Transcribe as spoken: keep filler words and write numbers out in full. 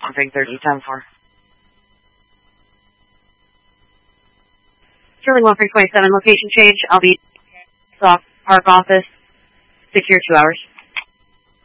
Config thirty, ten four. Sterling one three twenty-seven, location change. I'll be off Park office. Secure two hours.